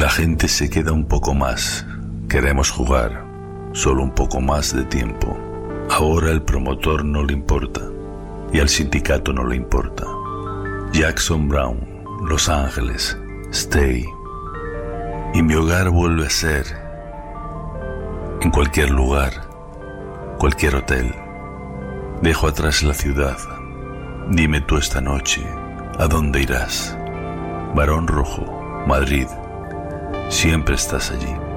gente se queda un poco más. Queremos jugar, solo un poco más de tiempo. Ahora el promotor no le importa y al sindicato no le importa. Jackson Brown, Los Ángeles, Stay. Y mi hogar vuelve a ser en cualquier lugar, cualquier hotel. Dejo atrás la ciudad. Dime tú esta noche, ¿a dónde irás? Barón Rojo, Madrid. Siempre estás allí.